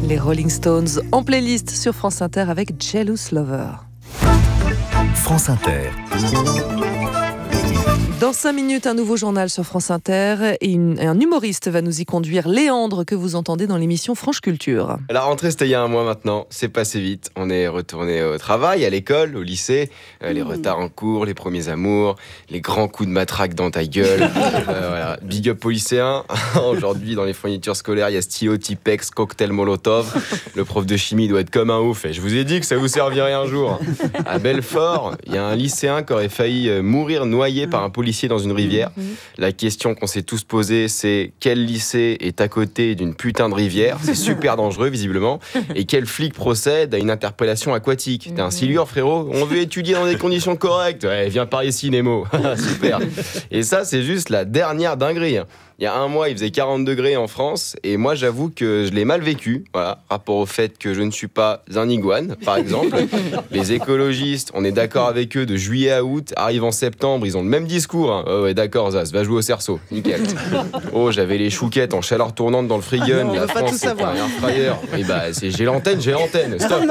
Les Rolling Stones en playlist sur France Inter avec Jealous Lover. France Inter. Dans 5 minutes, un nouveau journal sur France Inter et un humoriste va nous y conduire, Léandre, que vous entendez dans l'émission France Culture. La rentrée, c'était il y a un mois maintenant, c'est passé vite. On est retourné au travail, à l'école, au lycée, les retards en cours, les premiers amours, les grands coups de matraque dans ta gueule. Voilà. Big up aux lycéens. Aujourd'hui, dans les fournitures scolaires, il y a stylo, Tipex, cocktail Molotov. Le prof de chimie doit être comme un ouf. Et je vous ai dit que ça vous servirait un jour. À Belfort, il y a un lycéen qui aurait failli mourir noyé par un policier dans une rivière. La question qu'on s'est tous posée, c'est quel lycée est à côté d'une putain de rivière? C'est super dangereux, visiblement. Et quel flic procède à une interpellation aquatique? T'es un silure, frérot? On veut étudier dans des conditions correctes. Ouais, viens par ici, Nemo. Super. Et ça, c'est juste la dernière dinguerie. Il y a un mois, il faisait 40 degrés en France, et moi, j'avoue que je l'ai mal vécu, voilà, rapport au fait que je ne suis pas un iguane, par exemple. Les écologistes, on est d'accord avec eux de juillet à août, arrive en septembre, ils ont le même discours. Hein. Oh ouais, d'accord, Zaz, va jouer au cerceau, nickel. Oh, j'avais les chouquettes en chaleur tournante dans le frigun. La France, c'est un air fryer. Et bah, j'ai l'antenne, stop.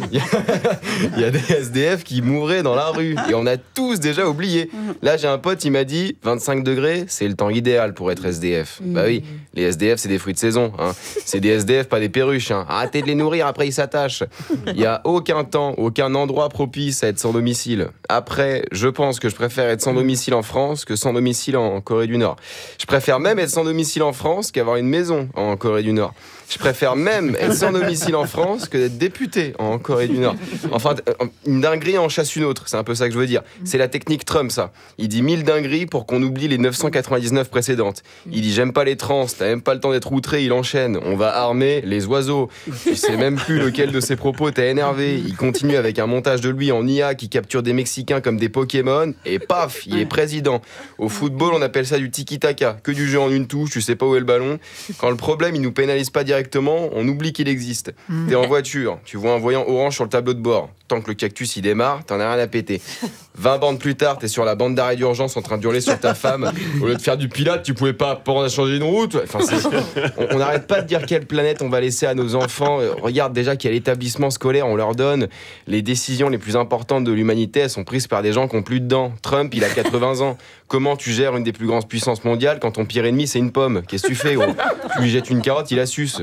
Il y a des SDF qui mouraient dans la rue, et on a tous déjà oublié. Là, j'ai un pote, il m'a dit, 25 degrés, c'est le temps idéal pour être SDF. Bah oui, les SDF, c'est des fruits de saison. Hein. C'est des SDF, pas des perruches. Hein. Arrêtez de les nourrir, après ils s'attachent. Il n'y a aucun temps, aucun endroit propice à être sans domicile. Après, je pense que je préfère être sans domicile en France que sans domicile en Corée du Nord. Je préfère même être sans domicile en France qu'avoir une maison en Corée du Nord. Je préfère même être sans domicile en France que d'être député en Corée du Nord. Enfin, une dinguerie en chasse une autre, c'est un peu ça que je veux dire. C'est la technique Trump, ça. Il dit 1000 dingueries pour qu'on oublie les 999 précédentes. Il dit j'aime pas les trans, t'as même pas le temps d'être outré, il enchaîne. On va armer les oiseaux. Tu sais même plus lequel de ses propos t'a énervé. Il continue avec un montage de lui en IA qui capture des Mexicains comme des Pokémon et paf, il est président. Au football, on appelle ça du tiki-taka, que du jeu en une touche, tu sais pas où est le ballon. Quand le problème, il nous pénalise pas directement, on oublie qu'il existe. T'es en voiture, tu vois un voyant orange sur le tableau de bord. Tant que le cactus il démarre, t'en as rien à péter. 20 bandes plus tard, t'es sur la bande d'arrêt d'urgence en train de hurler sur ta femme. Au lieu de faire du pilote, tu pouvais pas changer une route. Enfin, on n'arrête pas de dire quelle planète on va laisser à nos enfants. Regarde déjà quel établissement scolaire on leur donne. Les décisions les plus importantes de l'humanité, elles sont prises par des gens qui ont plus de dents. Trump, il a 80 ans. Comment tu gères une des plus grandes puissances mondiales quand ton pire ennemi c'est une pomme? Qu'est-ce que tu fais, gros? Tu lui jettes une carotte, il la suce.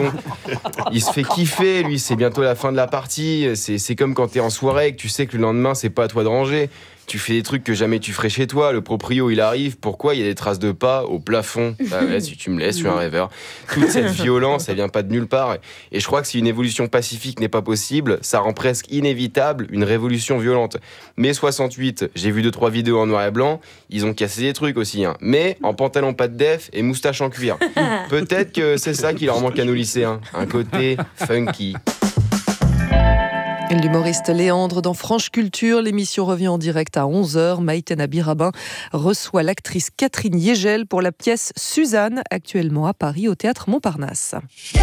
Il se fait kiffer, lui, c'est bientôt la fin de la partie. C'est comme quand t'es en soirée et que tu sais que le lendemain c'est pas à toi de ranger. Tu fais des trucs que jamais tu ferais chez toi. Le proprio, il arrive. Pourquoi il y a des traces de pas au plafond? Bah ouais, si tu me laisses, je suis un rêveur. Toute cette violence, elle vient pas de nulle part. Et je crois que si une évolution pacifique n'est pas possible, ça rend presque inévitable une révolution violente. Mai 68, j'ai vu 2-3 vidéos en noir et blanc. Ils ont cassé des trucs aussi. Hein. Mais en pantalon pas de def et moustache en cuir. Peut-être que c'est ça qui leur manque à nos lycéens. Un côté funky. L'humoriste Léandre dans France Culture. L'émission revient en direct à 11h. Maïten Birabin reçoit l'actrice Catherine Yegel pour la pièce Suzanne, actuellement à Paris au Théâtre Montparnasse.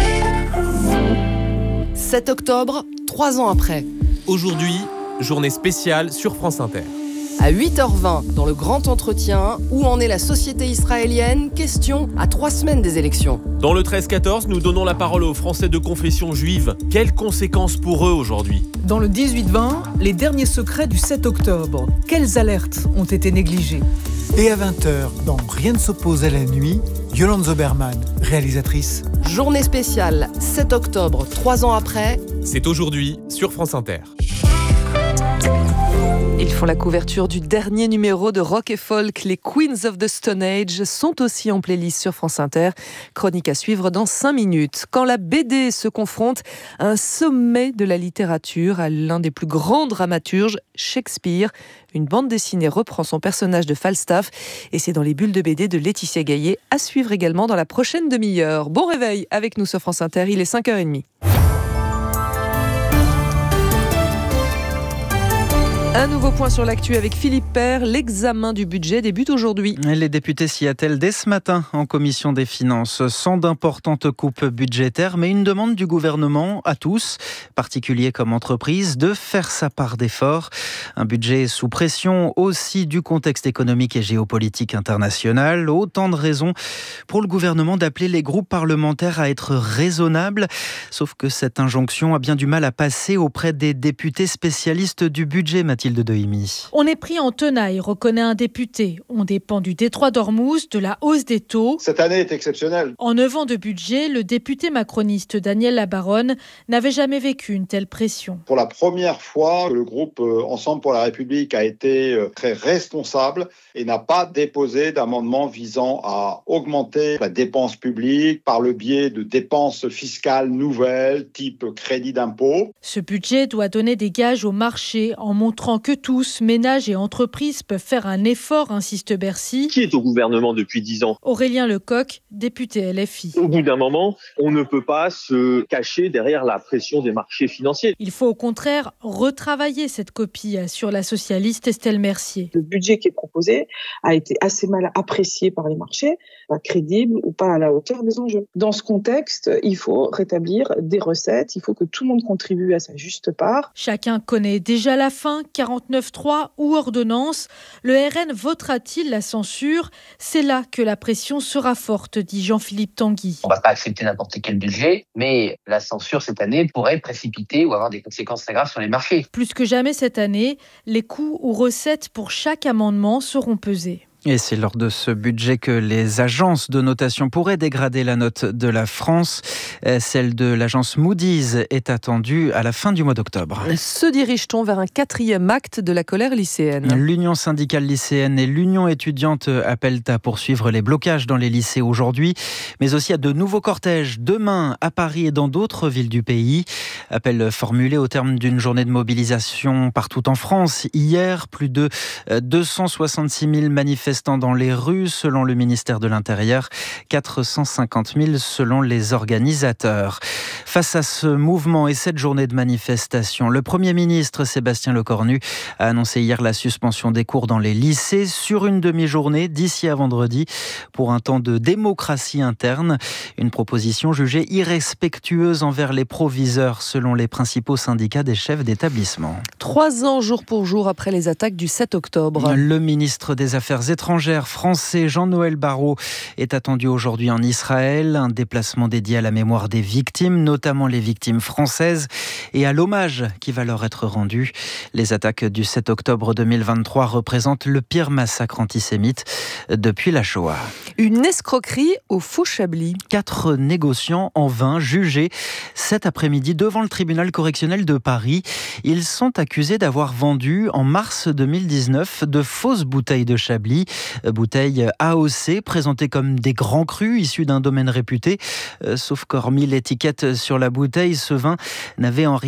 7 octobre, 3 ans après. Aujourd'hui, journée spéciale sur France Inter. À 8h20, dans le grand entretien, où en est la société israélienne? Question à 3 semaines des élections. Dans le 13-14, nous donnons la parole aux Français de confession juive. Quelles conséquences pour eux aujourd'hui? Dans le 18-20, les derniers secrets du 7 octobre. Quelles alertes ont été négligées? Et à 20h, dans Rien ne s'oppose à la nuit, Yolande Zoberman, réalisatrice. Journée spéciale, 7 octobre, 3 ans après. C'est aujourd'hui sur France Inter. Ils font la couverture du dernier numéro de Rock et Folk. Les Queens of the Stone Age sont aussi en playlist sur France Inter. Chronique à suivre dans 5 minutes. Quand la BD se confronte à un sommet de la littérature, à l'un des plus grands dramaturges, Shakespeare, une bande dessinée reprend son personnage de Falstaff et c'est dans les bulles de BD de Laetitia Gaillet, à suivre également dans la prochaine demi-heure. Bon réveil avec nous sur France Inter, il est 5h30. Un nouveau point sur l'actu avec Philippe Père. L'examen du budget débute aujourd'hui. Les députés s'y attellent dès ce matin en commission des finances, sans d'importantes coupes budgétaires, mais une demande du gouvernement à tous, particuliers comme entreprises, de faire sa part d'efforts. Un budget sous pression aussi du contexte économique et géopolitique international. Autant de raisons pour le gouvernement d'appeler les groupes parlementaires à être raisonnables. Sauf que cette injonction a bien du mal à passer auprès des députés spécialistes du budget, Mathilde Dehimi. On est pris en tenaille, reconnaît un député. On dépend du détroit d'Ormuz, de la hausse des taux. Cette année est exceptionnelle. En 9 ans de budget, le député macroniste Daniel Labaronne n'avait jamais vécu une telle pression. Pour la première fois, le groupe Ensemble pour la République a été très responsable et n'a pas déposé d'amendement visant à augmenter la dépense publique par le biais de dépenses fiscales nouvelles, type crédit d'impôt. Ce budget doit donner des gages au marché en montrant que tous, ménages et entreprises, peuvent faire un effort, insiste Bercy. Qui est au gouvernement depuis 10 ans ? Aurélien Lecoq, député LFI. Au bout d'un moment, on ne peut pas se cacher derrière la pression des marchés financiers. Il faut au contraire retravailler cette copie, assure la socialiste Estelle Mercier. Le budget qui est proposé a été assez mal apprécié par les marchés, pas crédible ou pas à la hauteur des enjeux. Dans ce contexte, il faut rétablir des recettes, il faut que tout le monde contribue à sa juste part. Chacun connaît déjà la fin, 49.3 ou ordonnance. Le RN votera-t-il la censure ? C'est là que la pression sera forte, dit Jean-Philippe Tanguy. On ne va pas accepter n'importe quel budget, mais la censure cette année pourrait précipiter ou avoir des conséquences très graves sur les marchés. Plus que jamais cette année, les coûts ou recettes pour chaque amendement seront pesés. Et c'est lors de ce budget que les agences de notation pourraient dégrader la note de la France. Celle de l'agence Moody's est attendue à la fin du mois d'octobre. Se dirige-t-on vers un 4e acte de la colère lycéenne ? L'Union syndicale lycéenne et l'Union étudiante appellent à poursuivre les blocages dans les lycées aujourd'hui, mais aussi à de nouveaux cortèges demain à Paris et dans d'autres villes du pays. Appel formulé au terme d'une journée de mobilisation partout en France. Hier, plus de 266 000 manifestants dans les rues, selon le ministère de l'Intérieur, 450 000 selon les organisateurs. Face à ce mouvement et cette journée de manifestation, le Premier ministre Sébastien Lecornu a annoncé hier la suspension des cours dans les lycées sur une demi-journée d'ici à vendredi pour un temps de démocratie interne. Une proposition jugée irrespectueuse envers les proviseurs selon les principaux syndicats des chefs d'établissement. 3 ans jour pour jour après les attaques du 7 octobre. Le ministre des Affaires étrangères français Jean-Noël Barrot est attendu aujourd'hui en Israël. Un déplacement dédié à la mémoire des victimes, notamment les victimes françaises, et à l'hommage qui va leur être rendu. Les attaques du 7 octobre 2023 représentent le pire massacre antisémite depuis la Shoah. Une escroquerie au Faux Chablis. 4 négociants en vin jugés cet après-midi devant le tribunal correctionnel de Paris. Ils sont accusés d'avoir vendu en mars 2019 de fausses bouteilles de Chablis, bouteilles AOC présentées comme des grands crus issus d'un domaine réputé. Sauf qu'hormis l'étiquette sur la bouteille, ce vin n'avait en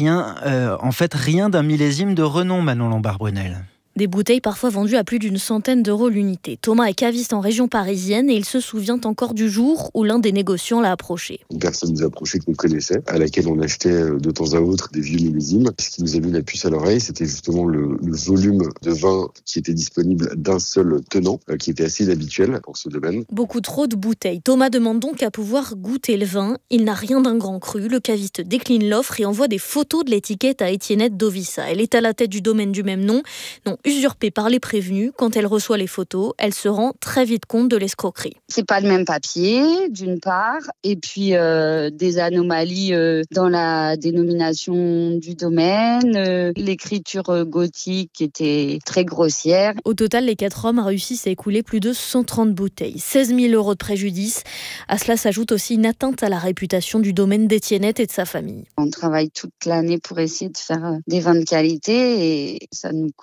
fait rien d'un millésime de renom, Manon Lombard-Brunel. Des bouteilles parfois vendues à plus d'une centaine d'euros l'unité. Thomas est caviste en région parisienne et il se souvient encore du jour où l'un des négociants l'a approché. Une personne nous a approché qu'on connaissait, à laquelle on achetait de temps à autre des vieux millésimes. Ce qui nous a mis la puce à l'oreille, c'était justement le volume de vin qui était disponible d'un seul tenant, qui était assez inhabituel pour ce domaine. Beaucoup trop de bouteilles. Thomas demande donc à pouvoir goûter le vin. Il n'a rien d'un grand cru. Le caviste décline l'offre et envoie des photos de l'étiquette à Étiennette Dovissa. Elle est à la tête du domaine du même nom. Non, usurpée par les prévenus. Quand elle reçoit les photos, elle se rend très vite compte de l'escroquerie. C'est pas le même papier, d'une part, et puis des anomalies dans la dénomination du domaine, l'écriture gothique était très grossière. Au total, les 4 hommes réussissent à écouler plus de 130 bouteilles, 16 000 € de préjudice. À cela s'ajoute aussi une atteinte à la réputation du domaine d'Étiennette et de sa famille. On travaille toute l'année pour essayer de faire des vins de qualité et ça nous cause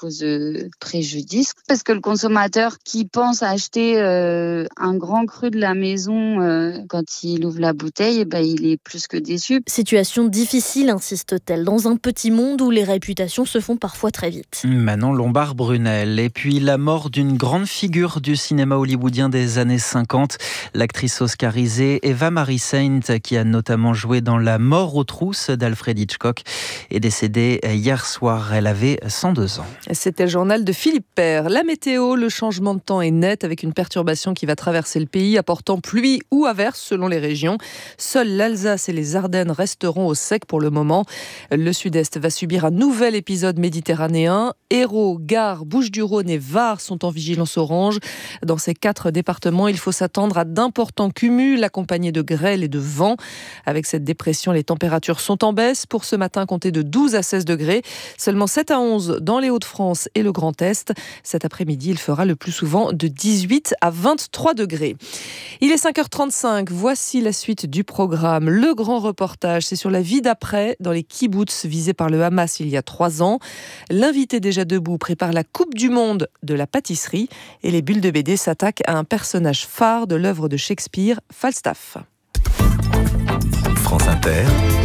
de préjudice. Parce que le consommateur qui pense acheter un grand cru de la maison, quand il ouvre la bouteille, il est plus que déçu. Situation difficile, insiste-t-elle, dans un petit monde où les réputations se font parfois très vite. Manon Lombard-Brunel. Et puis la mort d'une grande figure du cinéma hollywoodien des années 50, l'actrice oscarisée Eva Marie Saint, qui a notamment joué dans La mort aux trousses d'Alfred Hitchcock, est décédée hier soir. Elle avait 102 ans. C'était le journal de Philippe Père. La météo, le changement de temps est net avec une perturbation qui va traverser le pays, apportant pluie ou averse selon les régions. Seuls l'Alsace et les Ardennes resteront au sec pour le moment. Le sud-est va subir un nouvel épisode méditerranéen. Hérault, Gard, Bouches-du-Rhône et Var sont en vigilance orange. Dans ces 4 départements, il faut s'attendre à d'importants cumuls accompagnés de grêle et de vent. Avec cette dépression, les températures sont en baisse. Pour ce matin, comptez de 12 à 16 degrés. Seulement 7 à 11 dans les Hauts-de-France et le Grand Est. Cet après-midi, il fera le plus souvent de 18 à 23 degrés. Il est 5h35. Voici la suite du programme. Le grand reportage, c'est sur la vie d'après dans les kibboutz visés par le Hamas il y a 3 ans. L'invité déjà debout prépare la Coupe du Monde de la pâtisserie et les bulles de BD s'attaquent à un personnage phare de l'œuvre de Shakespeare, Falstaff. France Inter,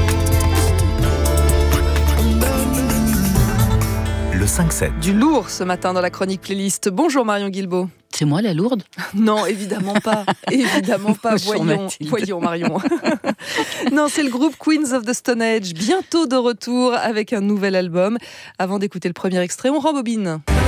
le 5-7. Du lourd ce matin dans la chronique playlist. Bonjour Marion Guilbault. C'est moi la lourde ? Non, évidemment pas. Évidemment pas. Voyons Marion. Non, c'est le groupe Queens of the Stone Age, bientôt de retour avec un nouvel album. Avant d'écouter le premier extrait, on rembobine.